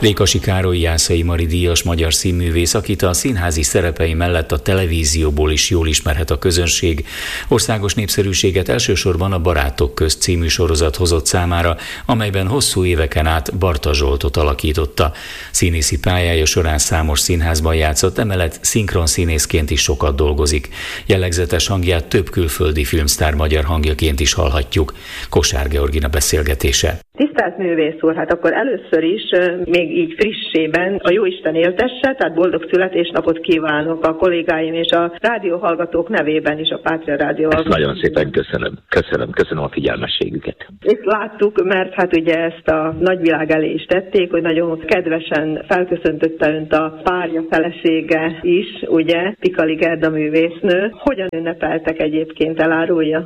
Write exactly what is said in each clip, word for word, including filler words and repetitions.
Rékasi Károly Jászai Mari díjas magyar színművész, akit a színházi szerepei mellett a televízióból is jól ismerhet a közönség. Országos népszerűséget elsősorban a Barátok közt című sorozat hozott számára, amelyben hosszú éveken át Barta Zsoltot alakította. Színészi pályája során számos színházban játszott, emellett szinkron színészként is sokat dolgozik. Jellegzetes hangját több külföldi filmsztár magyar hangjaként is hallhatjuk. Kosár Georgina beszélgetése. Tisztelt művész úr, hát akkor először is, még így frissében a Jóisten éltesse, tehát boldog születésnapot kívánok a kollégáim és a rádióhallgatók nevében is, a Pátria Rádió. Ezt nagyon szépen köszönöm. Köszönöm, köszönöm a figyelmességüket. Ezt láttuk, mert hát ugye ezt a nagyvilág elé is tették, hogy nagyon kedvesen felköszöntötte önt a párja felesége is, ugye, Pikali Gerda művésznő. Hogyan ünnepeltek egyébként, elárulja?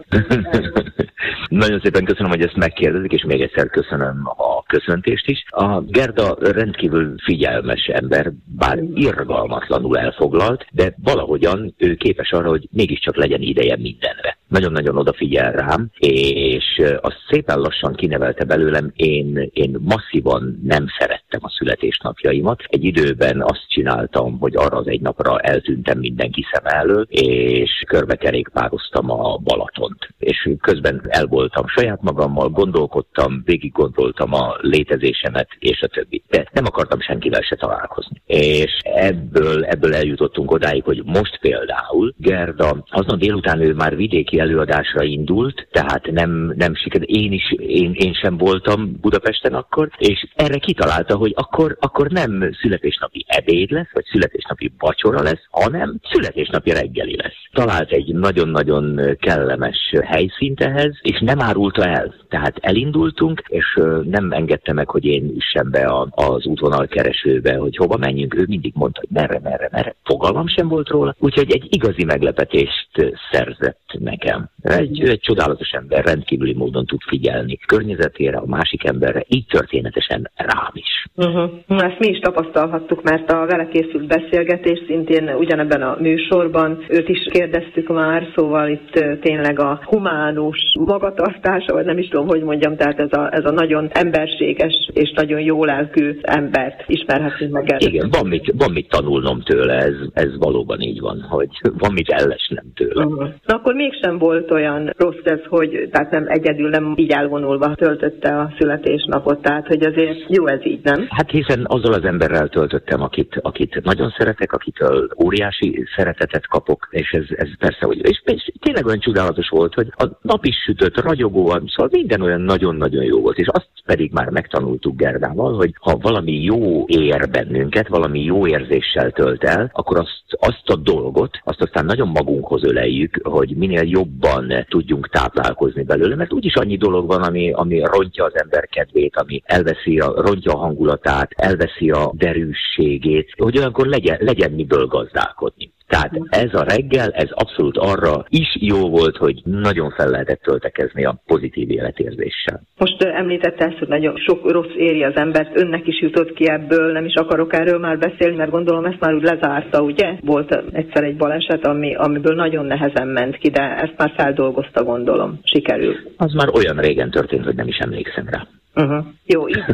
Nagyon szépen köszönöm, hogy ezt megkérdezik, és még egyszer köszönöm a köszöntést is. A Gerda rendkívül figyelmes ember, bár irgalmatlanul elfoglalt, de valahogyan ő képes arra, hogy mégiscsak legyen ideje mindenre. Nagyon-nagyon odafigyel rám, és azt szépen lassan kinevelte belőlem. Én, én masszívan nem szerettem a születésnapjaimat. Egy időben azt csináltam, hogy arra az egy napra eltűntem mindenki szem elől, és körbekerékpároztam a Balatont. És közben el voltam saját magammal, gondolkodtam, végig gondoltam a létezésemet, és a többi. De nem akartam senkivel se találkozni. És ebből, ebből eljutottunk odáig, hogy most például Gerda, azon délután ő már vidéki előadásra indult, tehát nem, nem sikerült. Én is, én, én sem voltam Budapesten akkor, és erre kitalálta, hogy akkor, akkor nem születésnapi ebéd lesz, vagy születésnapi vacsora lesz, hanem születésnapi reggeli lesz. Talált egy nagyon-nagyon kellemes helyszínt ehhez, és nem árulta el. Tehát elindultunk, és nem engedte meg, hogy én üssem be a, az útvonalkeresőbe, hogy hova menjünk. Ő mindig mondta, hogy merre, merre, merre. Fogalmam sem volt róla. Úgyhogy egy igazi meglepetést szerzett nekem. Egy, egy csodálatos ember, rendkívüli módon tud figyelni környezetére, a másik emberre, így történetesen rám is. Uh-huh. Ezt mi is tapasztalhattuk, mert a vele készült beszélgetés szintén ugyanebben a műsorban őt is kérdeztük már, szóval itt tényleg a humánus magatartása, vagy nem is tudom, hogy mondjam, tehát ez a, ez a nagyon emberséges és nagyon jó lelkű embert ismerhetünk meg el. Igen, van mit, van mit tanulnom tőle, ez, ez valóban így van, hogy van mit ellesnem tőle. Uh-huh. Na akkor mégsem volt olyan rossz ez, hogy tehát nem egyedül, nem így elvonulva töltötte a születésnapot, tehát hogy azért jó ez így, nem? Hát hiszen azzal az emberrel töltöttem, akit, akit nagyon szeretek, akitől óriási szeretetet kapok, és ez, ez persze, hogy és, és tényleg olyan csodálatos volt, hogy a nap is sütött, ragyogóan, szóval minden olyan nagyon-nagyon jó volt, és azt pedig már megtanultuk Gerdával, hogy ha valami jó ér bennünket, valami jó érzéssel tölt el, akkor azt, azt a dolgot, azt aztán nagyon magunkhoz öleljük, hogy minél jobban tudjunk táplálkozni belőle, mert úgyis annyi dolog van, ami, ami rontja az ember kedvét, ami elveszi a, rontja a hangulatát, elveszi a derűsségét, hogy olyankor legyen, legyen miből gazdálkodni. Tehát ez a reggel, ez abszolút arra is jó volt, hogy nagyon fel lehetett töltekezni a pozitív életérzéssel. Most említette ezt, hogy nagyon sok rossz éri az embert, önnek is jutott ki ebből, nem is akarok erről már beszélni, mert gondolom ezt már úgy lezárta, ugye? Volt egyszer egy baleset, ami, amiből nagyon nehezen ment ki, de ezt már feldolgozta, gondolom. Sikerült. Az már olyan régen történt, hogy nem is emlékszem rá. Uh-huh. Jó, idő.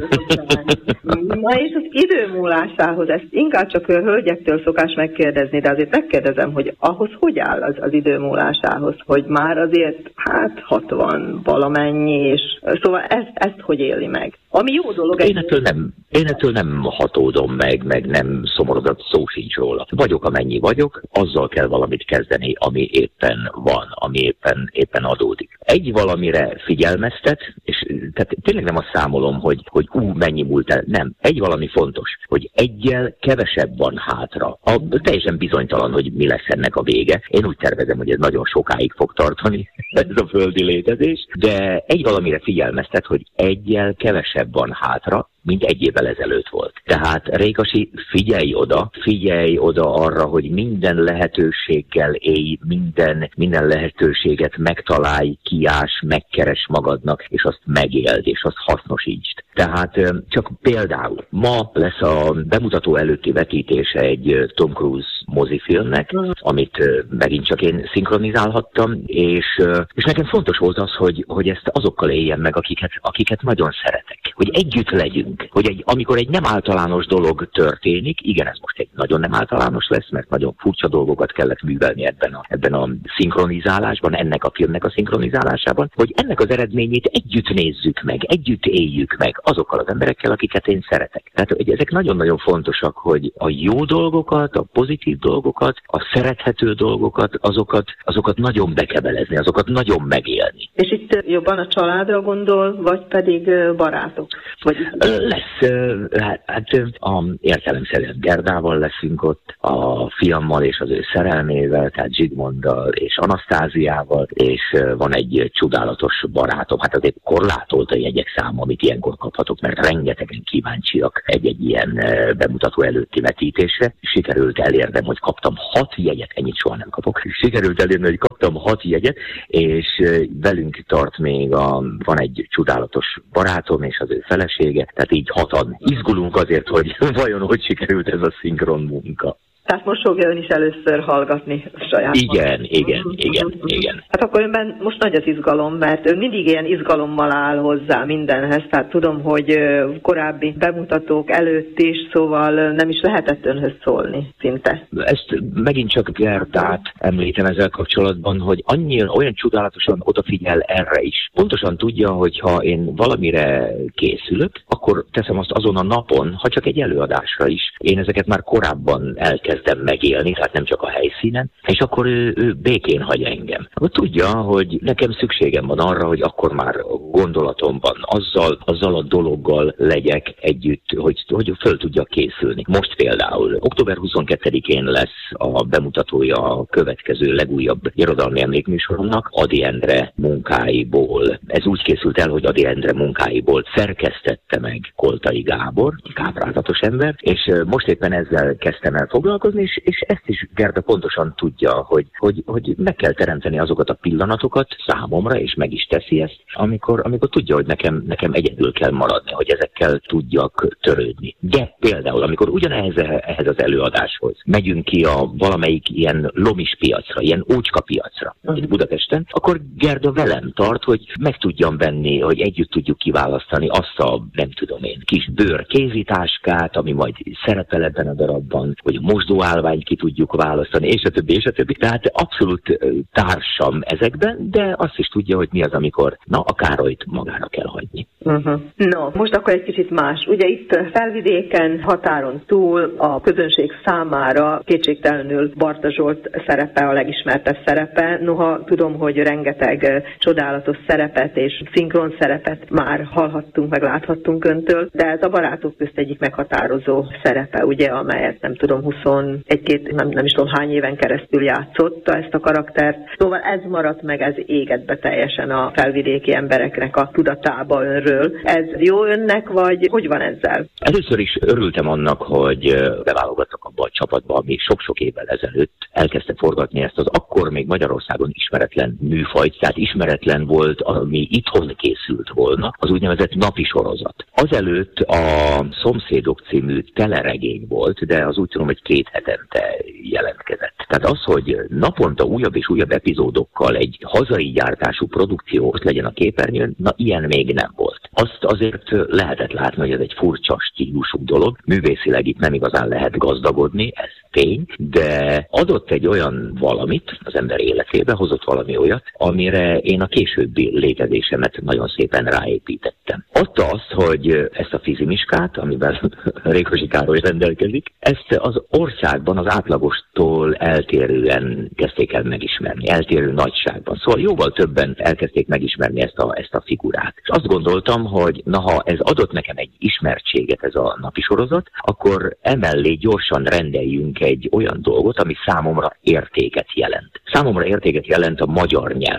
Na és az idő múlásához, ezt inkább csak a hölgyektől szokás megkérdezni, de azért megkérdezem, hogy ahhoz hogy áll az, az idő múlásához, hogy már azért hát hatvan valamennyi, és szóval ezt, ezt hogy éli meg? Ami jó dolog. Én ettől nem, én ettől nem hatódom meg, meg nem szomorodott, szó sincs róla. Vagyok, amennyi vagyok, azzal kell valamit kezdeni, ami éppen van, ami éppen, éppen adódik. Egy valamire figyelmeztet, és tehát tényleg nem azt számolom, hogy, hogy ú, mennyi múlt el. Nem. Egy valami fontos, hogy egyel kevesebb van hátra. A, teljesen bizonytalan, hogy mi lesz ennek a vége. Én úgy tervezem, hogy ez nagyon sokáig fog tartani, ez a földi létezés, de egy valamire figyelmeztet, hogy egyel kevesebb van hátra, mint egy évvel ezelőtt volt. Tehát Rékasi, figyelj oda, figyelj oda arra, hogy minden lehetőséggel élj, minden, minden lehetőséget megtalálj, kiás, megkeres magadnak, és azt megéld, és azt hasznosítsd. Tehát csak például ma lesz a bemutató előtti vetítése egy Tom Cruise mozifilmnek, amit megint csak én szinkronizálhattam, és, és nekem fontos volt az, hogy, hogy ezt azokkal éljem meg, akiket, akiket nagyon szeretek. Hogy együtt legyünk, hogy egy, amikor egy nem általános dolog történik, igen, ez most egy nagyon nem általános lesz, mert nagyon furcsa dolgokat kellett művelni ebben a, ebben a szinkronizálásban, ennek a filmnek a szinkronizálásában, hogy ennek az eredményét együtt nézzük meg, együtt éljük meg azokkal az emberekkel, akiket én szeretek. Tehát hogy ezek nagyon-nagyon fontosak, hogy a jó dolgokat, a pozitív dolgokat, a szerethető dolgokat, azokat, azokat nagyon bekebelezni, azokat nagyon megélni. És itt jobban a családra gondol, vagy pedig barátok? Vagy... Lesz, hát a értelemszerűen Gerdával leszünk ott, a fiammal és az ő szerelmével, tehát Zsigmonddal és Anasztáziával, és van egy csodálatos barátom, hát azért korlátolt a jegyek száma, amit ilyenkor kaphatok, mert rengetegen kíváncsiak egy-egy ilyen bemutató előtti vetítésre. Sikerült elérnem, hogy kaptam hat jegyet, ennyit soha nem kapok. Sikerült elérni, hogy kaptam hat jegyet, és velünk tart még a, van egy csodálatos barátom és az ő felesége, tehát így hatan izgulunk azért, hogy vajon hogy sikerült ez a szinkron munka. Tehát most fogja ön is először hallgatni saját. Igen, igen, igen, igen. Hát akkor önben most nagy az izgalom, mert ön mindig ilyen izgalommal áll hozzá mindenhez. Tehát tudom, hogy korábbi bemutatók előtt is, szóval nem is lehetett önhöz szólni szinte. Ezt megint csak Gerdát említem ezzel kapcsolatban, hogy annyira olyan csodálatosan odafigyel erre is. Pontosan tudja, hogy ha én valamire készülök, akkor teszem azt azon a napon, ha csak egy előadásra is. Én ezeket már korábban elkezdtem kezdem megélni, tehát nem csak a helyszínen, és akkor ő, ő békén hagy engem. Akkor tudja, hogy nekem szükségem van arra, hogy akkor már gondolatomban azzal, azzal a dologgal legyek együtt, hogy, hogy föl tudja készülni. Most például október huszonkettedikén lesz a bemutatója a következő legújabb irodalmi emlékműsoromnak, Ady Endre munkáiból. Ez úgy készült el, hogy Ady Endre munkáiból szerkesztette meg Koltai Gábor, káprázatos ember, és most éppen ezzel kezdtem el foglalkozni, És, és ezt is Gerda pontosan tudja, hogy, hogy, hogy meg kell teremteni azokat a pillanatokat számomra, és meg is teszi ezt, amikor, amikor tudja, hogy nekem, nekem egyedül kell maradni, hogy ezekkel tudjak törődni. De például, amikor ugyanehhez ehhez az előadáshoz megyünk ki a valamelyik ilyen lomis piacra, ilyen ócska piacra, itt Budapesten, akkor Gerda velem tart, hogy meg tudjam venni, hogy együtt tudjuk kiválasztani azt a, nem tudom én, kis bőr kézitáskát, ami majd szerepel ebben a darabban, hogy a mosdóállványt ki tudjuk választani, és a többi, és a többi. Tehát abszolút társam ezekben, de azt is tudja, hogy mi az, amikor na, a Károlyt magára kell hagyni. Uh-huh. No, most akkor egy kicsit más. Ugye itt Felvidéken, határon túl a közönség számára kétségtelenül Barta Zsolt szerepe a legismertebb szerepe. Noha tudom, hogy rengeteg csodálatos szerepet és szinkron szerepet már hallhattunk, meg láthattunk öntől, de ez a Barátok közt egyik meghatározó szerepe, ugye, amelyet nem tudom, huszonegy-két, nem, nem is tudom hány éven keresztül játszotta ezt a karaktert. Szóval ez maradt meg, ez égett be teljesen a felvidéki embereknek a tudatába önről. Ez jó önnek, vagy hogy van ezzel? Először is örültem annak, hogy beválogattak abba a csapatba, ami sok-sok évvel ezelőtt elkezdte forgatni ezt az akkor még Magyarországon ismeretlen műfajt, tehát ismeretlen volt, ami itthon készült volna, az úgynevezett napi sorozat. Azelőtt a Szomszédok című teleregény volt, de az úgy tudom, hogy két hetente jelentkezett. Tehát az, hogy naponta újabb és újabb epizódokkal egy hazai gyártású produkció ott legyen a képernyőn, na ilyen még nem volt. Azt azért lehetett látni, hogy ez egy furcsa stílusú dolog. Művészileg itt nem igazán lehet gazdagodni, ez tény, de adott egy olyan valamit az ember életébe, hozott valami olyat, amire én a későbbi létezésemet nagyon szépen ráépítettem. Adta azt, hogy ezt a fizimiskát, amivel Rékosi Károly rendelkezik, ezt az országban az átlagostól eltérően kezdték el megismerni, eltérő nagyságban. Szóval jóval többen elkezdték megismerni ezt a, ezt a figurát. És azt gondoltam, hogy na, ha ez adott nekem egy ismertséget, ez a napi sorozat, akkor emellé gyorsan rendeljünk egy olyan dolgot, ami számomra értéket jelent. Számomra értéket jelent a magyar nyelv.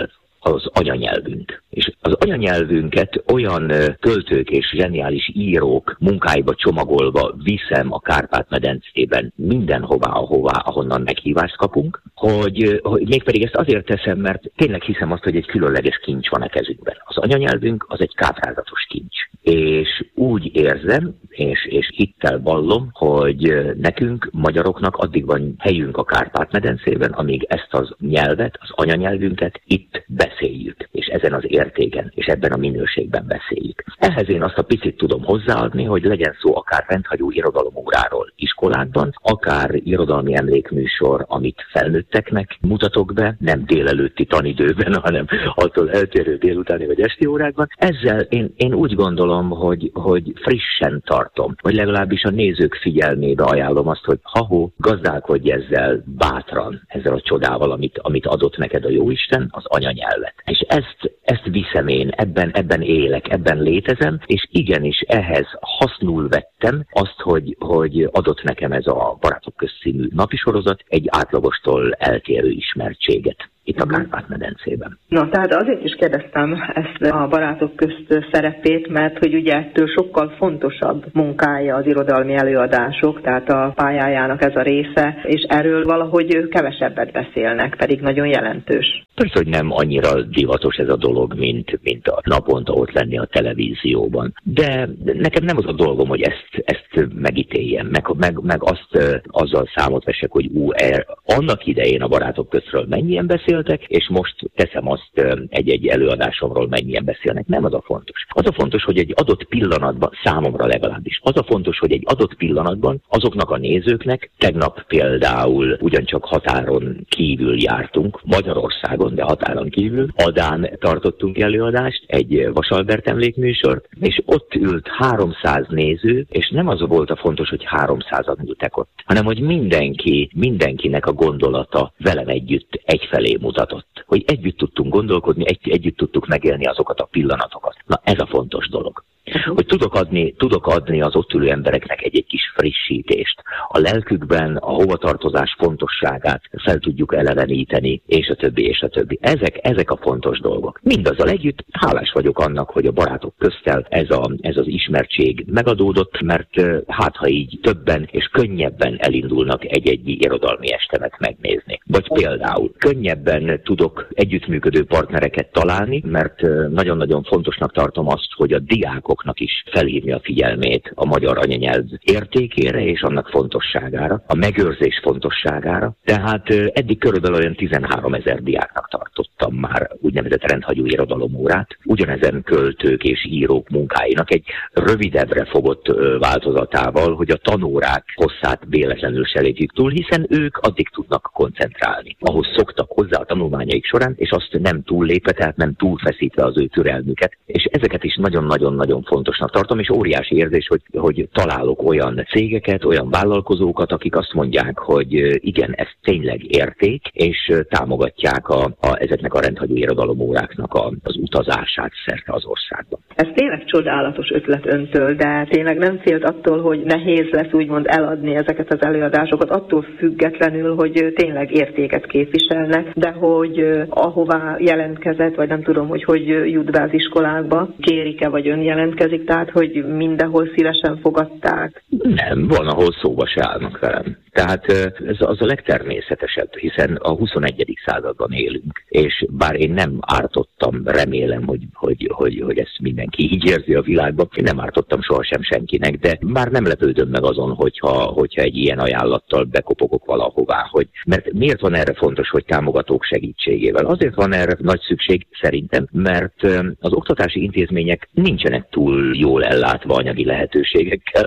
az anyanyelvünk. És az anyanyelvünket olyan költők és zseniális írók munkáiba csomagolva viszem a Kárpát-medencében mindenhová, ahová, ahonnan meghívást kapunk, hogy, hogy mégpedig ezt azért teszem, mert tényleg hiszem azt, hogy egy különleges kincs van a kezünkben. Az anyanyelvünk az egy káprázatos kincs. És úgy érzem, és, és hittel vallom, hogy nekünk, magyaroknak addig van helyünk a Kárpát-medencében, amíg ezt az nyelvet, az anyanyelvünket itt beszéljük, és ezen az értéken, és ebben a minőségben beszéljük. Ehhez én azt a picit tudom hozzáadni, hogy legyen szó akár rendhagyó irodalomóráról iskolákban, akár irodalmi emlékműsor, amit felnőtteknek mutatok be, nem délelőtti tanidőben, hanem attól eltérő délutáni vagy esti órákban. Ezzel én, én úgy gondolom, hogy, hogy frissen tartom, vagy legalábbis a nézők figyelmébe ajánlom azt, hogy ha-hó, gazdálkodj ezzel bátran, ezzel a csodával, amit, amit adott neked a Jóisten, az anyanyelvet. És ezt, ezt viszem én, ebben, ebben élek, ebben létezem, és igenis ehhez hasznul vettem azt, hogy, hogy adott nekem ez a Barátok Közt című napisorozat egy átlagostól eltérő ismertséget itt a Kárpát-medencében. Na, tehát azért is kérdeztem ezt a Barátok Közt szerepét, mert hogy ugye ettől sokkal fontosabb munkája az irodalmi előadások, tehát a pályájának ez a része, és erről valahogy kevesebbet beszélnek, pedig nagyon jelentős. Persze, hogy nem annyira divatos ez a dolog, mint, mint a naponta ott lenni a televízióban. De nekem nem az a dolgom, hogy ezt, ezt megítéljem, meg, meg, meg azt azzal számot vessek, hogy ú, er, annak idején a Barátok Köztről mennyien beszéltek, és most teszem azt egy-egy előadásomról mennyien beszélnek. Nem az a fontos. Az a fontos, hogy egy adott pillanatban, számomra legalábbis, az a fontos, hogy egy adott pillanatban azoknak a nézőknek, tegnap például ugyancsak határon kívül jártunk, Magyarországon, de határon kívül, Adán tartottunk előadást, egy Vasalbert emlékműsort, és ott ült háromszáz néző, és nem az volt a fontos, hogy háromszázan ültek ott, hanem hogy mindenki, mindenkinek a gondolata velem együtt egyfelé mutatott. Hogy együtt tudtunk gondolkodni, egy, együtt tudtuk megélni azokat a pillanatokat. Na, ez a fontos dolog. Hogy tudok adni, tudok adni az ott ülő embereknek egy-egy kis frissítést. A lelkükben a hovatartozás fontosságát fel tudjuk eleveníteni, és a többi, és a többi. Ezek, ezek a fontos dolgok. Mindazzal együtt hálás vagyok annak, hogy a Barátok Közttel ez, a, ez az ismertség megadódott, mert hát ha így többen és könnyebben elindulnak egy-egy irodalmi estemet megnézni. Vagy például könnyebben tudok együttműködő partnereket találni, mert nagyon-nagyon fontosnak tartom azt, hogy a diákok is felhívni a figyelmét a magyar anyanyelv értékére és annak fontosságára, a megőrzés fontosságára. Tehát eddig körülbelül olyan tizenháromezer diáknak tartottam már úgynevezett rendhagyó irodalomórát. Ugyanezen költők és írók munkáinak egy rövidebbre fogott változatával, hogy a tanórák hosszát véletlenül se lépjük túl, hiszen ők addig tudnak koncentrálni, ahhoz szoktak hozzá a tanulmányaik során, és azt nem túllépve, tehát nem túlfeszítve az ő türelmüket. És ezeket is nagyon-nagyon-nagyon fontosnak tartom, és óriási érzés, hogy, hogy találok olyan cégeket, olyan vállalkozókat, akik azt mondják, hogy igen, ez tényleg érték, és támogatják a, a, ezeknek a rendhagyó irodalomóráknak a, az utazását szerte az országban. Ez tényleg csodálatos ötlet öntől, de tényleg nem félt attól, hogy nehéz lesz úgymond eladni ezeket az előadásokat, attól függetlenül, hogy tényleg értéket képviselnek, de hogy ahová jelentkezett, vagy nem tudom, hogy hogy jut be az iskolákba, kérik-e, vagy ön jelentkezik, tehát hogy mindenhol szívesen fogadták? Nem, van, ahol szóba se állnak velem. Tehát ez az a legtermészetesebb, hiszen a huszonegyedik században élünk, és bár én nem ártottam, remélem, hogy, hogy, hogy, hogy ezt mindenki így érzi a világban, én nem ártottam sohasem senkinek, de már nem lepődöm meg azon, hogyha, hogyha egy ilyen ajánlattal bekopogok valahová, hogy mert miért van erre fontos, hogy támogatók segítségével? Azért van erre nagy szükség szerintem, mert az oktatási intézmények nincsenek túl jól ellátva anyagi lehetőségekkel,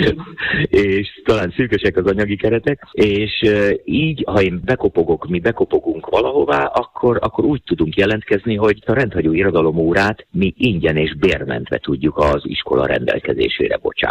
és talán szűkösek az anyagi keretek, és így, ha én bekopogok, mi bekopogunk valahová, akkor, akkor úgy tudunk jelentkezni, hogy a rendhagyó irodalomórát mi ingyen és bérmentve tudjuk az iskola rendelkezésére bocsátani.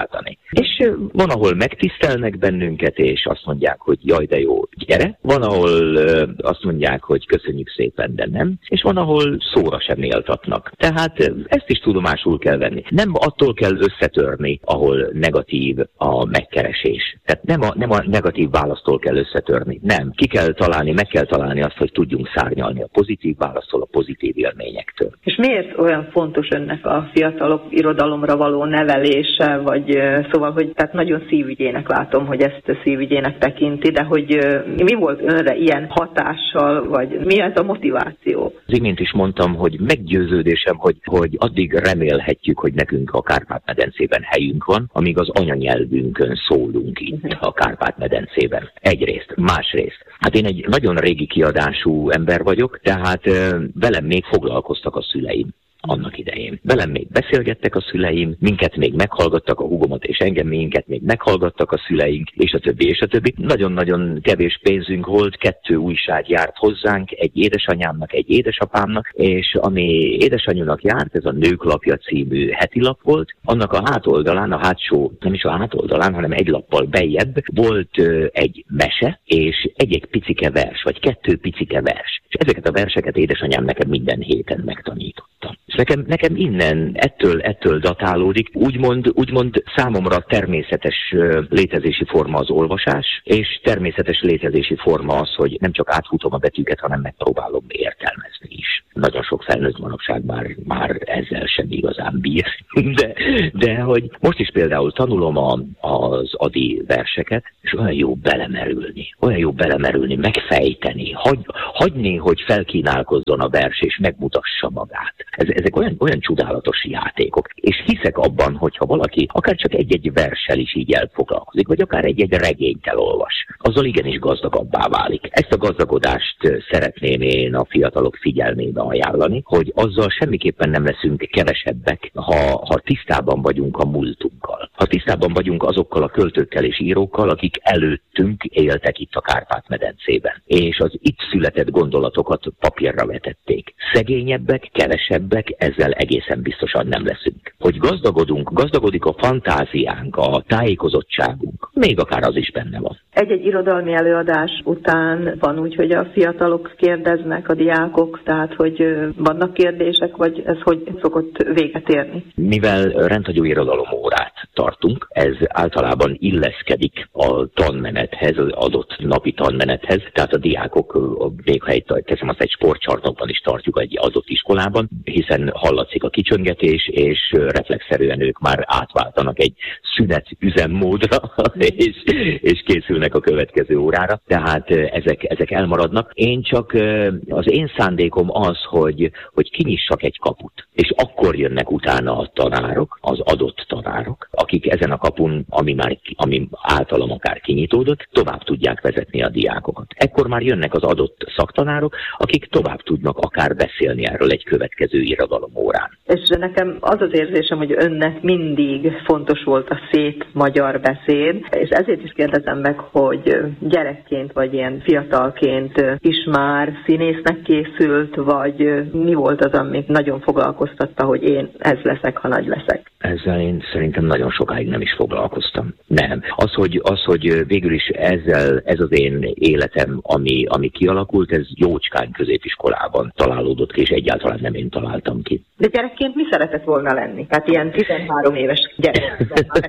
És van, ahol megtisztelnek bennünket, és azt mondják, hogy jaj, de jó, gyere. Van, ahol azt mondják, hogy köszönjük szépen, de nem. És van, ahol szóra sem méltatnak. Tehát ezt is tudomásul kell venni. Nem attól kell összetörni, ahol negatív a megkeresés. Tehát nem a, nem a negatív választól kell összetörni. Nem. Ki kell találni, meg kell találni azt, hogy tudjunk szárnyalni a pozitív választól, a pozitív élményektől. És miért olyan fontos önnek a fiatalok irodalomra való nevelése, vagy szóval, hogy tehát nagyon szívügyének látom, hogy ezt szívügyének tekinti, de hogy mi volt önre ilyen hatással, vagy mi ez a motiváció? Az imént is mondtam, hogy meggyőződésem, hogy, hogy addig remélhetjük, hogy nekünk a Kárpát-medencében helyünk van, amíg az anyanyelvünkön szólunk itt uh-huh. a Kárpát-medencében. Egyrészt. Másrészt. Hát én egy nagyon régi kiadású ember vagyok, tehát velem még foglalkoztak a szüleim. Annak idején. Velem még beszélgettek a szüleim, minket még meghallgattak, a húgomat és engem minket még meghallgattak a szüleink, és a többi, és a többi. Nagyon-nagyon kevés pénzünk volt, kettő újság járt hozzánk, egy édesanyámnak, egy édesapámnak, és ami édesanyúnak járt, ez a Nőklapja című hetilap volt, annak a hátoldalán, a hátsó, nem is a hátoldalán, hanem egy lappal bejebb volt egy mese, és egy-egy picike vers, vagy kettő picike vers. És ezeket a verseket édesanyám nekem minden héten megtanította. És nekem, nekem innen, ettől, ettől datálódik, úgymond, úgymond számomra természetes létezési forma az olvasás, és természetes létezési forma az, hogy nem csak átfutom a betűket, hanem megpróbálom értelmezni is. Nagyon sok felnőtt manapság már, már ezzel sem igazán bír. De, de hogy most is például tanulom a, az Ady verseket, és olyan jó belemerülni, olyan jó belemerülni, megfejteni, hagy, hagyni, hogy felkínálkozzon a vers, és megmutassa magát. Ez, ezek olyan, olyan csodálatos játékok. És hiszek abban, hogyha valaki akár csak egy-egy verssel is így elfoglalkozik, vagy akár egy-egy regényt elolvas, azzal igenis gazdagabbá válik. Ezt a gazdagodást szeretném én a fiatalok figyelmébe ajánlani, hogy azzal semmiképpen nem leszünk kevesebbek, ha, ha tisztában vagyunk a múltunkkal. Ha tisztában vagyunk azokkal a költőkkel és írókkal, akik előttünk éltek itt a Kárpát-medencében, és az itt született gondolatokat papírra vetették. Szegényebbek, kevesebbek, ezzel egészen biztosan nem leszünk. Hogy gazdagodunk, gazdagodik a fantáziánk, a tájékozottságunk, még akár az is benne van. Egy-egy irodalmi előadás után van úgy, hogy a fiatalok kérdeznek, a diákok, tehát hogy vannak kérdések, vagy ez hogy szokott véget érni? Mivel rendhagyó irodalom órát tartunk, ez általában illeszkedik a tanmenethez, az adott napi tanmenethez, tehát a diákok, még ha egy, teszem azt, egy sportcsarnokban is tartjuk egy adott iskolában, hiszen hallatszik a kicsöngetés, és reflexzerűen ők már átváltanak egy szünet üzemmódra, és, és készülnek a következő órára, tehát ezek, ezek elmaradnak. Én csak, az én szándékom az, hogy, hogy kinyissak egy kaput, és akkor jönnek utána a tanárok, az adott tanárok, akik ezen a kapun, ami már ami általam akár kinyitódott, tovább tudják vezetni a diákokat. Ekkor már jönnek az adott szaktanárok, akik tovább tudnak akár beszélni erről egy következő irodalom órán. És nekem az az érzésem, hogy önnek mindig fontos volt a szép magyar beszéd, és ezért is kérdezem meg, hogy gyerekként vagy ilyen fiatalként is már színésznek készült, vagy mi volt az, ami nagyon foglalkoztatta, hogy én ez leszek, ha nagy leszek? Ezzel én szerintem nagyon sokáig nem is foglalkoztam. Nem. Az, hogy, az, hogy végül is ezzel, ez az én életem, ami, ami kialakult, ez jócskán középiskolában találódott ki, és egyáltalán nem én találtam ki. De gyerekként mi szeretett volna lenni? Tehát ilyen tizenhárom éves gyerek.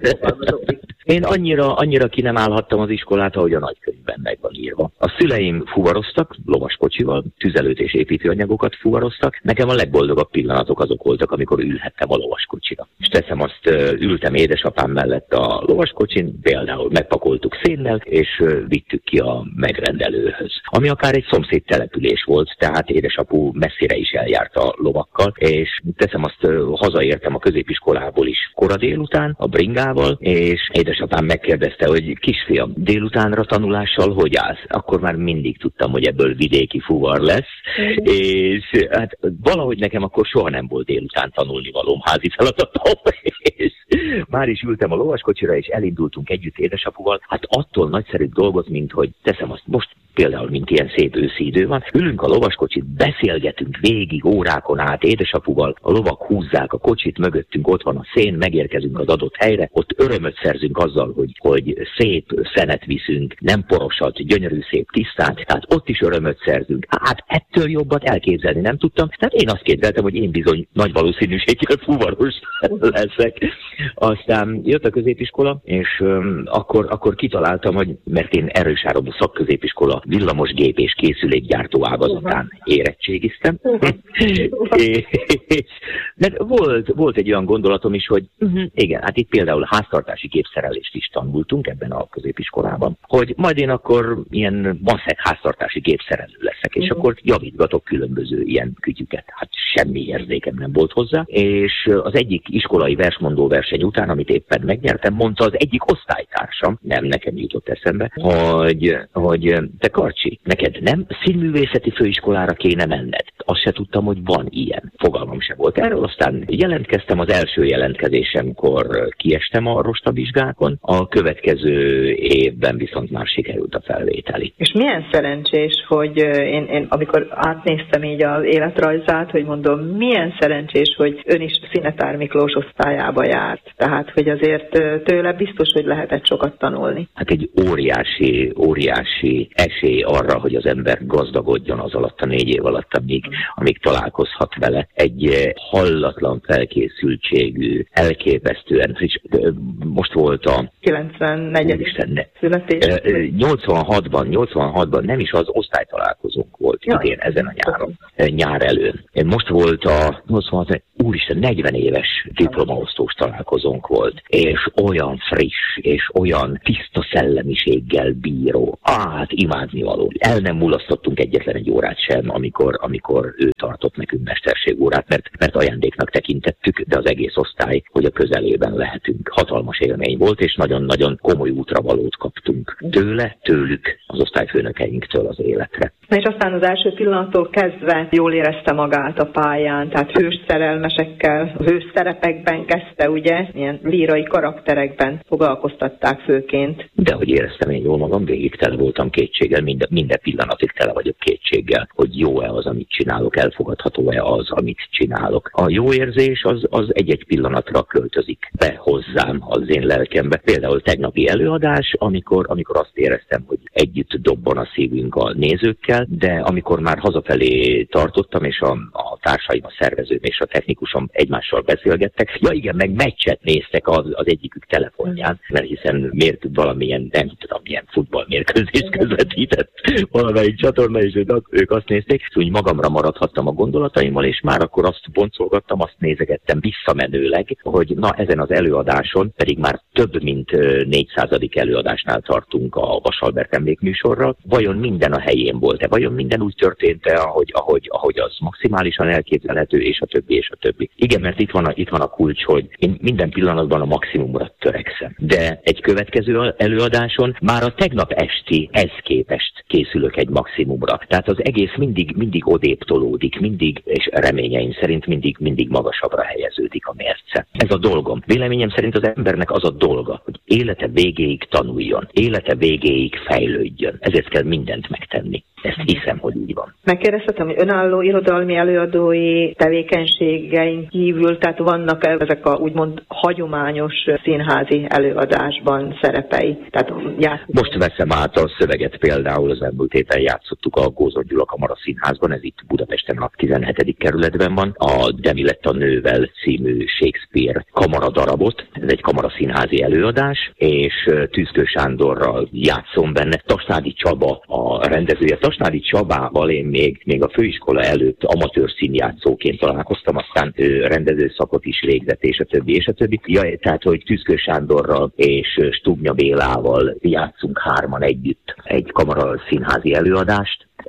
Én annyira, annyira ki nem állhattam az iskolát, ahogy a nagykönyvben meg van írva. A szüleim fuvaroztak, lovaskocsival, tüzelőt és építőanyagokat fuvaroztak. Nekem a legboldogabb pillanatok azok voltak, amikor ülhettem a lovaskocsira. És teszem azt, ültem édesapám mellett a lovaskocsin, például megpakoltuk szénnel, és vittük ki a megrendelőhöz. Ami akár egy szomszéd település volt, tehát édesapu messzire is eljárt a lovakkal, és teszem azt, hazaértem a középiskolából is kora délután a bringával, és édes édesapám megkérdezte, hogy kisfiam, délutánra tanulással hogy állsz? Akkor már mindig tudtam, hogy ebből vidéki fuvar lesz, mm. és hát valahogy nekem akkor soha nem volt délután tanulnivalóm, házi feladatom, és már is ültem a lovaskocsira, és elindultunk együtt édesapuval. Hát attól nagyszerű dolgot, mint hogy teszem azt most, például, mint ilyen szép őszi idő van, ülünk a lovaskocsit, beszélgetünk végig órákon át édesapuval, a lovak húzzák a kocsit, mögöttünk ott van a szén, megérkezünk az adott helyre, ott örömöt szerzünk azzal, hogy, hogy szép szenet viszünk, nem porosat, gyönyörű szép tisztát, tehát ott is örömöt szerzünk. Hát ettől jobbat elképzelni nem tudtam, tehát én azt képzeltem, hogy én bizony nagy valószínűséggel fuvaros leszek. Aztán jött a középiskola, és um, akkor, akkor kitaláltam, hogy mert én erősáramú szakközépiskola villamosgép és készülékgyártó ágazatán érettségiztem. és, de volt, volt egy olyan gondolatom is, hogy uh-huh, igen, hát itt például háztartási gépszerelést is tanultunk ebben a középiskolában, hogy majd én akkor ilyen maszek háztartási gépszerelő leszek, és uh-huh. akkor javítgatok különböző ilyen kütyüket. Hát semmi érzékem nem volt hozzá, és az egyik iskolai versmondó verseny után, amit éppen megnyertem, mondta az egyik osztálytársam, nem nekem jutott eszembe, hogy, hogy te Karcsi, neked nem színművészeti főiskolára kéne menned. Azt se tudtam, hogy van ilyen. Fogalmam se volt erről. Aztán jelentkeztem, az első jelentkezésemkor kiestem a rostabizsgákon, a következő évben viszont már sikerült a felvételi. És milyen szerencsés, hogy én, én amikor átnéztem így az életrajzát, hogy mondom, milyen szerencsés, hogy ön is Szinetár Miklós osztályába járt. Tehát, hogy azért tőle biztos, hogy lehetett sokat tanulni. Hát egy óriási, óriási esély arra, hogy az ember gazdagodjon az alatt a négy év alatt, amíg, amíg találkozhat vele. Egy hallatlan felkészültségű, elképesztően friss, most volt a kilencvennegyedik születés. nyolcvanhatban, nyolcvanhatban nem is az osztálytalálkozónk volt ja. idén ezen a nyáron, nyár előn. Most volt a nyolcvanhat, úristen, negyven éves diplomaosztós találkozónk volt, és olyan friss, és olyan tiszta szellemiséggel bíró, át imádnivaló. El nem mulasztottunk egyetlen egy órát sem, amikor, amikor ő tartott nekünk mesterségórát, mert, mert ajándéknak tekintettük, de az egész osztály, hogy a közelében lehetünk. Hatalmas élmény volt, és nagyon-nagyon komoly útravalót kaptunk tőle, tőlük, az osztályfőnökeinktől az életre. És aztán az első pillanattól kezdve jól érezte magát a pályán, tehát hős szerelmesekkel, hős szerepekben kezdte, ugye, ilyen lírai karakterekben foglalkoztatták főként. De hogy éreztem én jól magam, végig tele voltam kétséggel, minden, minden pillanatig tele vagyok kétséggel, hogy jó-e az, amit csinálok, elfogadható-e az, amit csinálok. A jó érzés az, az egy-egy pillanatra költözik be hozzám, az én lelkembe. Például tegnapi előadás, amikor, amikor azt éreztem, hogy együtt dobban a szívünk a nézőkkel, de amikor már hazafelé tartottam, és a, a társaim, a szervezőm és a technikusom egymással beszélgettek, ja igen, meg meccset néztek az, az egyikük telefonján, mert hiszen miért valamilyen, nem tudom, milyen futballmérkőzést közvetített valamelyik csatorna, és ők azt nézték, úgy magamra maradhattam a gondolataimmal, és már akkor azt boncolgattam, azt nézegettem visszamenőleg, hogy na ezen az előadáson, pedig már több mint négyszázadik előadásnál tartunk a Vasalbert emlékműsorral, vajon minden a helyén volt-e, vajon minden úgy történt-e, ahogy, ahogy, ahogy az maximálisan elképzelhető, és a többi, és a többi. Igen, mert itt van a, itt van a kulcs, hogy én minden pillanatban a maximumra törekszem. De egy következő előadáson már a tegnap esti ez képest készülök egy maximumra. Tehát az egész mindig, mindig odébb tolódik, mindig, és reményeim szerint mindig, mindig magasabbra helyeződik a mérce. Ez a dolgom. Véleményem szerint az embernek az a dolga, hogy élete végéig tanuljon, élete végéig fejlődjön. Ezért kell mindent megtenni. Ezt hiszem, hogy így van. Megkérdezhetem, hogy önálló irodalmi előadói tevékenységeink kívül, tehát vannak ezek a úgymond hagyományos színházi előadásban szerepei? Tehát játszunk. Most veszem át a szöveget, például az elmúlt héten játszottuk a Gózon Gyula Kamara Színházban, ez itt Budapesten a tizenhetedik kerületben van, a De mi lett a nővel című Shakespeare kamara darabot. Ez egy kamaraszínházi előadás, és Tűzkő Sándorral játszom benne. Tasnádi Csaba a rendezője. Tasnádi Csabával én még, még a főiskola előtt amatőr színjátszóként találkoztam, aztán ő rendezőszakot is végzett, és a többi, és a többi. Ja, tehát, hogy Tűzkő Sándorral és Stubnya Bélával játszunk hárman együtt egy kamaraszínházi előadást.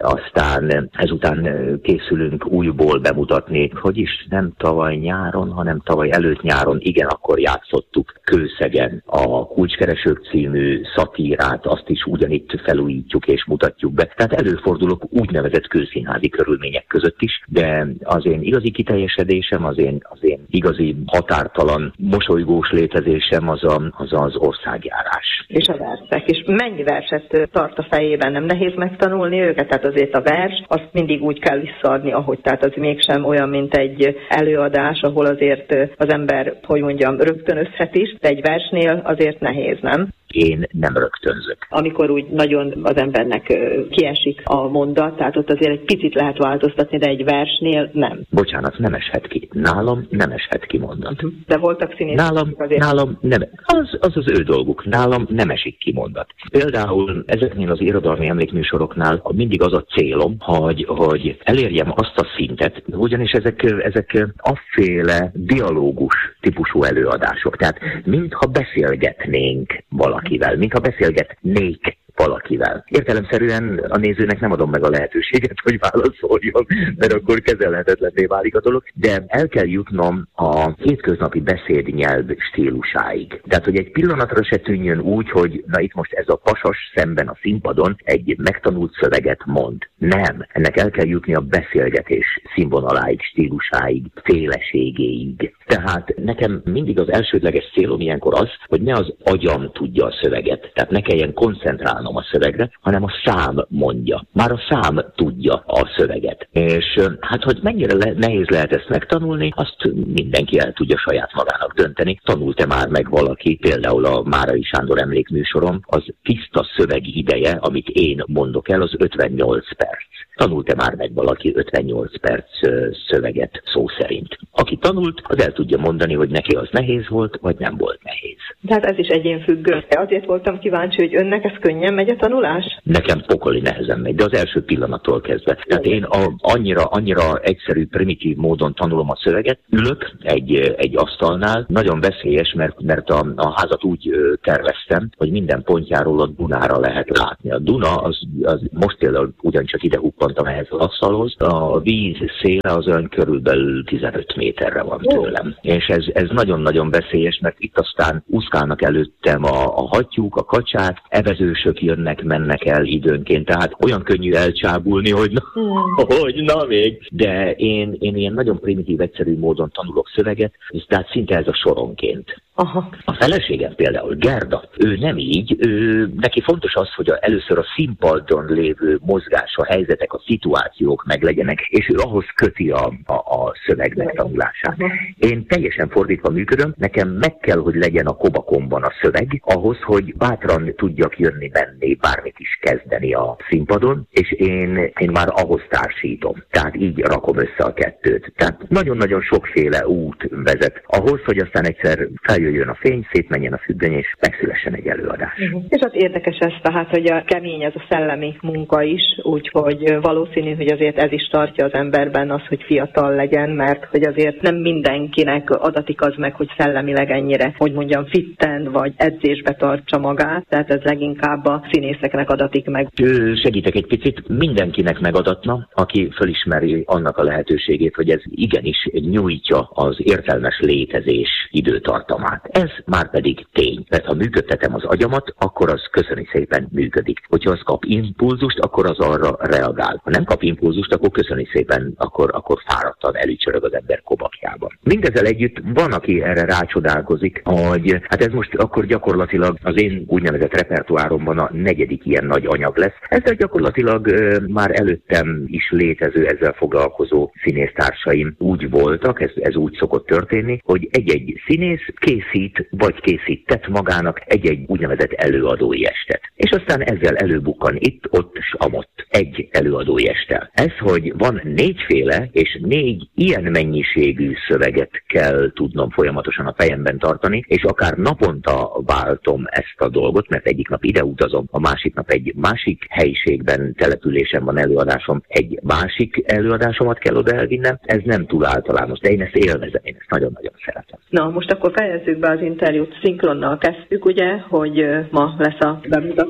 aztán ezután készülünk újból bemutatni, hogy is nem tavaly nyáron, hanem tavaly előtt nyáron, igen, akkor játszottuk Kőszegen a Kulcskeresők című szatírát, azt is ugyanitt felújítjuk és mutatjuk be. Tehát előfordulok úgynevezett kőszínházi körülmények között is, de az én igazi kiteljesedésem, az én, az én igazi határtalan mosolygós létezésem az a, az, az országjárás. És a versek. És mennyi verset tart a fejében? Nem nehéz megtanulni őket? Tehát azért a vers, azt mindig úgy kell visszaadni, ahogy, tehát az mégsem olyan, mint egy előadás, ahol azért az ember, hogy mondjam, rögtönözhet is, de egy versnél azért nehéz, nem? Én nem rögtönzök. Amikor úgy nagyon az embernek kiesik a mondat, tehát ott azért egy picit lehet változtatni, de egy versnél nem. Bocsánat, nem eshet ki. Nálam nem eshet ki mondat. De voltak színészek nálam, azért. Nálam nem. Az, az az ő dolguk. Nálam nem esik ki mondat. Például ezeknél az irodalmi emlékműsoroknál mindig az a célom, hogy, hogy elérjem azt a szintet, ugyanis ezek, ezek afféle dialógus típusú előadások. Tehát mintha beszélgetnénk valakivel, mintha beszélgetnék valakivel. Értelemszerűen a nézőnek nem adom meg a lehetőséget, hogy válaszoljon, mert akkor kezelhetetlenné válik a dolog, de el kell jutnom a hétköznapi beszédnyelv stílusáig. Tehát, hogy egy pillanatra se tűnjön úgy, hogy na itt most ez a pasas szemben a színpadon egy megtanult szöveget mond. Nem. Ennek el kell jutni a beszélgetés színvonaláig, stílusáig, féleségéig. Tehát nekem mindig az elsődleges célom ilyenkor az, hogy ne az agyam tudja a szöveget, tehát ne kelljen koncentrálnom a szövegre, hanem a szám mondja. Már a szám tudja a szöveget. És hát, hogy mennyire le- nehéz lehet ezt megtanulni, azt mindenki el tudja saját magának dönteni. Tanult-e már meg valaki, például a Márai Sándor emlékműsorom, az tiszta szöveg ideje, amit én mondok el, az ötvennyolc perc. Tanult-e már meg valaki ötvennyolc perc szöveget szó szerint? Aki tanult, az el tudja mondani, hogy neki az nehéz volt, vagy nem volt nehéz. Tehát ez is egyénfüggő. Azért voltam kíváncsi, hogy önnek ez könnyen megy a tanulás? Nekem pokoli nehezen megy, de az első pillanattól kezdve. Tehát én a, annyira, annyira egyszerű, primitív módon tanulom a szöveget, ülök egy, egy asztalnál, nagyon veszélyes, mert, mert a, a házat úgy terveztem, hogy minden pontjáról a Dunára lehet látni. A Duna, az, az most például ugyancsak ide huppantam ehhez az asztalhoz, a víz széle az olyan körülbelül tizenöt méterre van tőlem. És ez, ez nagyon-nagyon veszélyes, mert itt aztán úszkálnak előttem a, a hattyúk, a kacsák, evezősök jönnek, mennek el időnként, tehát olyan könnyű elcsábulni, hogy na, mm. hogy na még. De én, én ilyen nagyon primitív, egyszerű módon tanulok szöveget, és tehát szinte ez a soronként. Aha. A feleségem például, Gerda, ő nem így, ő, neki fontos az, hogy a, először a színpadon lévő mozgás, a helyzetek, a szituációk meglegyenek, és ő ahhoz köti a, a, a szöveg megtanulását. Én teljesen fordítva működöm, nekem meg kell, hogy legyen a kobakomban a szöveg, ahhoz, hogy bátran tudjak jönni, menni, bármit is kezdeni a színpadon, és én, én már ahhoz társítom. Tehát így rakom össze a kettőt. Tehát nagyon-nagyon sokféle út vezet ahhoz, hogy aztán egyszer feljöjjön a fény, szétmenjen a függöny, és megszülessen egy előadás. Uh-huh. És hát érdekes ez, tehát, hogy a kemény ez a szellemi munka is, úgyhogy valószínű, hogy azért ez is tartja az emberben az, hogy fiatal legyen, mert hogy azért nem mindenkinek adatik az meg, hogy szellemileg ennyire, hogy mondjam, fitten, vagy edzésbe tartsa magát, tehát ez leginkább a színészeknek adatik meg. Segítek egy picit, mindenkinek megadatna, aki fölismeri annak a lehetőségét, hogy ez igenis nyújtja az értelmes létezés időtartamát. Ez már pedig tény, mert ha működtetem az agyamat, akkor az köszöni szépen működik. Hogyha az kap impulzust, akkor az arra reagál. Ha nem kap impulzust, akkor köszöni szépen, akkor, akkor fáradtan elücsörög az ember kobakjában. Mindezzel együtt van, aki erre rácsodálkozik, hogy hát ez most akkor gyakorlatilag az én úgynevezett repertoáromban a negyedik ilyen nagy anyag lesz. Ezzel gyakorlatilag ö, már előttem is létező, ezzel foglalkozó színésztársaim úgy voltak, ez, ez úgy szokott történni, hogy egy-egy színész készít, vagy készített magának egy-egy úgynevezett előadói estet. És aztán ezzel előbukkan itt, ott s amott egy előadói estel. Ez, hogy van négyféle és négy ilyen mennyiségű szöveget kell tudnom folyamatosan a fejemben tartani, és akár naponta váltom ezt a dolgot, mert egyik nap ide utazom, a másik nap egy másik helyiségben, településen van előadásom, egy másik előadásomat kell oda elvinnem, ez nem túl általános, de én ezt élvezem, én ezt nagyon-nagyon szeretem. Na, most akkor fejezzük be az interjút, szinkronnal kezdtük, ugye, hogy ma lesz a bemutató.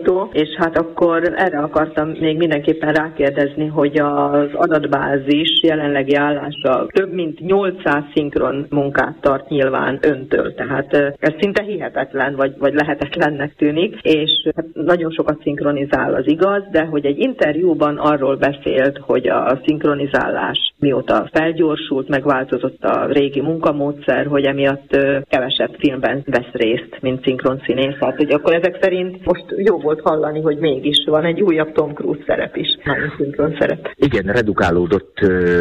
fordító, és hát akkor erre akartam még mindenképpen rákérdezni, hogy az adatbázis jelenlegi állása több mint nyolcszáz szinkron munkát tart nyilván öntől, tehát ez szinte hihetetlen, vagy, vagy lehetetlennek tűnik, és hát nagyon sokat szinkronizál, az igaz, de hogy egy interjúban arról beszélt, hogy a szinkronizálás mióta felgyorsult, megváltozott a régi munkamódszer, hogy emiatt kevesebb filmben vesz részt, mint szinkronszínész. Hát, hogy akkor ezek szerint most jó volt hallani, hogy mégis van egy újabb Tom Cruise szerep is, nagyon szinkron szerep. Igen, redukálódott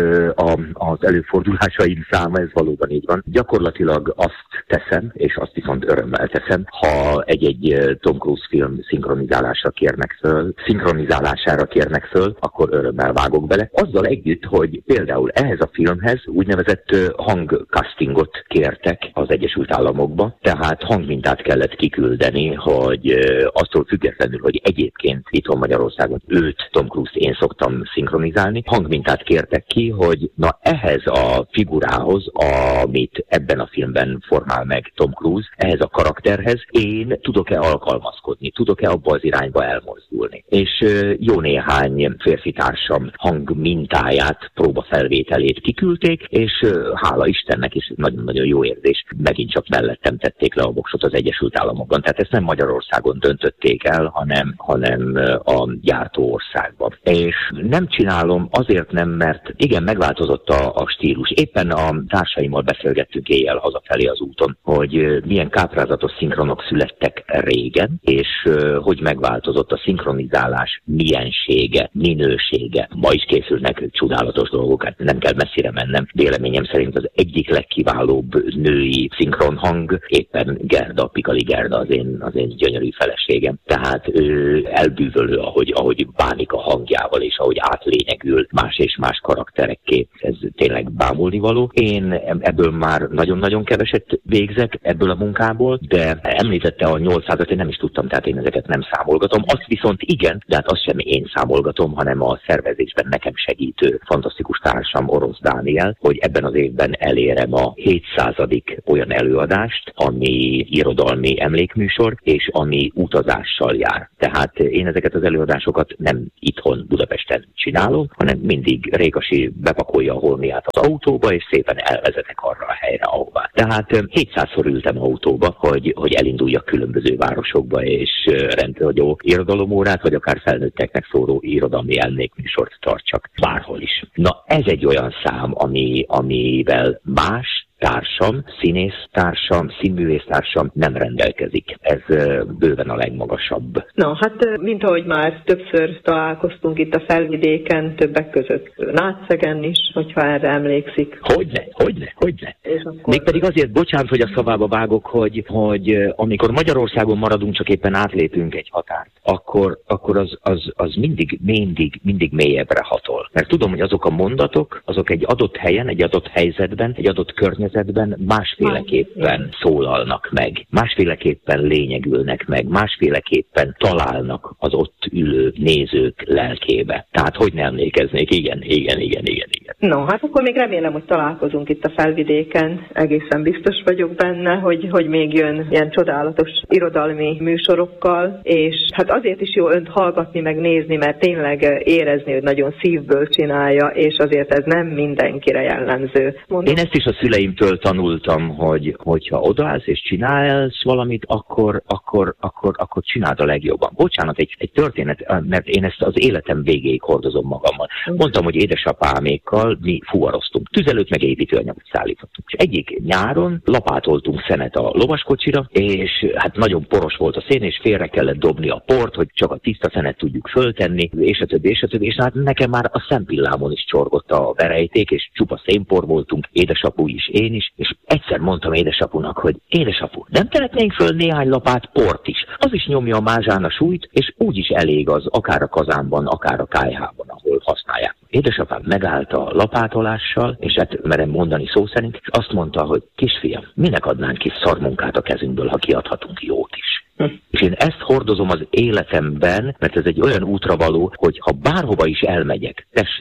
a, az előfordulásaim száma, ez valóban így van. Gyakorlatilag azt teszem, és azt viszont örömmel teszem, ha egy-egy Tom Cruise film szinkronizálásra kérnek föl, szinkronizálására kérnek föl, akkor örömmel vágok bele. Azzal együtt, hogy például ehhez a filmhez úgynevezett hangcastingot kértek az Egyesült Államokba, tehát hangmintát kellett kiküldeni, hogy attól függetlenül, hogy egyébként itthon Magyarországon őt, Tom Cruise-t én szoktam szinkronizálni, hangmintát kértek ki, hogy na ehhez a figurához, amit ebben a filmben formál meg Tom Cruise, ehhez a karakterhez én tudok-e alkalmazkodni, tudok-e abba az irányba elmozdulni. És jó néhány férfi társam hangmintáját, próbafelvételét kiküldték, és hála Istennek is nagyon-nagyon jó érzés. Megint csak mellettem tették le a voksot az Egyesült Államokban. Tehát ezt nem Magyarországon döntötték el, hanem, hanem a gyártó országban. És nem csinálom, azért nem, mert igen, megváltozott a, a stílus. Éppen a társaimmal beszélgettünk éjjel hazafelé az úton, hogy milyen káprázatos szinkronok születtek régen, és hogy megváltozott a szinkronizálás miensége, minősége. Ma is készülnek csodálatos dolgok, hát nem kell messzire mennem. Véleményem szerint az egyik legkiválóbb női szinkronhang éppen Gerda, Pikali Gerda, az én, az én gyönyörű feleségem. Tehát ő elbűvölő, ahogy, ahogy bánik a hangjával, és ahogy átlényegül más és más karakterekké. Ez tényleg bámulnivaló. Én ebből már nagyon-nagyon keveset végzek ebből a munkából, de említette a nyolcszázat, én nem is tudtam, tehát én ezeket nem számolgatom. Azt viszont igen, de hát azt sem én számolgatom, hanem a szervezésben nekem segítő fantasztikus társam Orosz Dániel, hogy ebben az évben elérem a hétszázadik olyan előadást, ami irodalmi emlékműsor, és ami utazással jár. Tehát én ezeket az előadásokat nem itthon Budapesten csinálom, hanem mindig Rékasi bepakolja a holmiát az autóba, és szépen elvezetek arra a helyre, ahová. Tehát hétszázszor ültem autóba, hogy, hogy elinduljak különböző városokba, és rendhagyó irodalomórát, vagy akár felnőtteknek szóló irodalmi emlékműsort tartsak bárhol is. Na, ez egy olyan szám, ami, amivel más társam, színész társam, színművész társam nem rendelkezik. Ez bőven a legmagasabb. Na, hát mint ahogy már többször találkoztunk itt a Felvidéken, többek között Nátszegen is, hogyha erre emlékszik. Hogyne, hogyne, hogyne. Akkor... Mégpedig azért, bocsánat, hogy a szavába vágok, hogy, hogy amikor Magyarországon maradunk, csak éppen átlépünk egy határt, akkor, akkor az, az, az mindig, mindig, mindig mélyebbre hatol. Mert tudom, hogy azok a mondatok, azok egy adott helyen, egy adott helyzetben, egy adott környezetben másféleképpen szólalnak meg, másféleképpen lényegülnek meg, másféleképpen találnak az ott ülő nézők lelkébe. Tehát hogy ne emlékeznék? Igen, igen, igen, igen, igen. No, hát akkor még remélem, hogy találkozunk itt a Felvidéken. Egészen biztos vagyok benne, hogy, hogy még jön ilyen csodálatos irodalmi műsorokkal, és hát azért is jó önt hallgatni, meg nézni, mert tényleg érezni, hogy nagyon szívből csinálja, és azért ez nem mindenkire jellemző. Mondom. Én ezt is a szüleimtől tanultam, hogy hogyha odaállsz és csinálsz valamit, akkor, akkor, akkor, akkor csináld a legjobban. Bocsánat, egy, egy történet, mert én ezt az életem végéig hordozom magammal. Mondtam, hogy édesapámékkal mi fuvaroztunk. Tüzelőt meg építőanyagot szállítottunk. És egyik nyáron lapátoltunk szenet a lovaskocsira, és hát nagyon poros volt a szén, és félre kellett dobni a port, hogy csak a tiszta szenet tudjuk föltenni, és a többi, és a többi. És hát nekem már a szempillámon is csorgott a verejték, és csupa szénpor voltunk, édesapu is, én is, és egyszer mondtam édesapunak, hogy édesapu, nem tehetnénk föl néhány lapát port is. Az is nyomja a mázsán a súlyt, és úgy is elég az, akár a kazánban, akár a kályhában, ahol használják. Édesapám megállt a lapátolással, és hát merem mondani szó szerint, és azt mondta, hogy kisfiam, minek adnánk ki szarmunkát a kezünkből, ha kiadhatunk jót is. Hm. És én ezt hordozom az életemben, mert ez egy olyan útra való, hogy ha bárhova is elmegyek, tessék,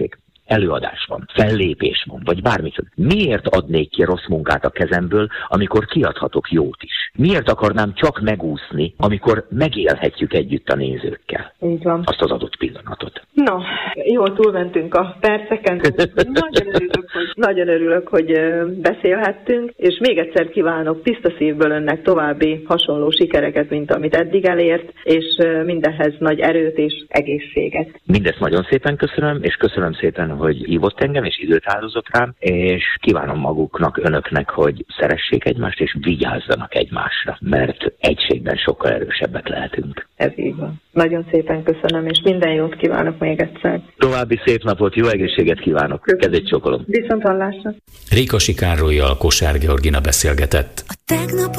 előadás van, fellépés van, vagy bármit. Miért adnék ki rossz munkát a kezemből, amikor kiadhatok jót is? Miért akarnám csak megúszni, amikor megélhetjük együtt a nézőkkel? Így van. Azt az adott pillanatot. No, jól túlmentünk a perceken. Nagyon örülök, hogy, nagyon örülök, hogy beszélhettünk, és még egyszer kívánok tiszta szívből önnek további hasonló sikereket, mint amit eddig elért, és mindenhez nagy erőt és egészséget. Mindezt nagyon szépen köszönöm, és köszönöm szépen, hogy hívott engem, és időt áldozott rám, és kívánom maguknak, önöknek, hogy szeressék egymást, és vigyázzanak egymásra, mert egységben sokkal erősebbek lehetünk. Ez így van. Nagyon szépen köszönöm, és minden jót kívánok még egyszer. További szép napot, jó egészséget kívánok. Kezét csókolom. Viszont hallásra. Rékasi Károllyal Kosár Georgina beszélgetett. A tegnap